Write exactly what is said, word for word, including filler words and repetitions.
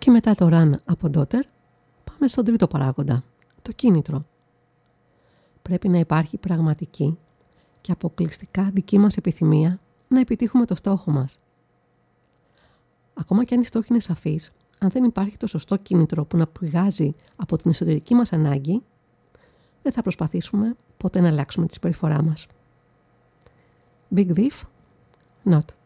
Και μετά το run από daughter, πάμε στον τρίτο παράγοντα, το κίνητρο. Πρέπει να υπάρχει πραγματική και αποκλειστικά δική μας επιθυμία να επιτύχουμε το στόχο μας. Ακόμα και αν οι στόχοι είναι σαφείς, αν δεν υπάρχει το σωστό κίνητρο που να πηγάζει από την εσωτερική μας ανάγκη, δεν θα προσπαθήσουμε ποτέ να αλλάξουμε τη συμπεριφορά μας. Big Thief, not.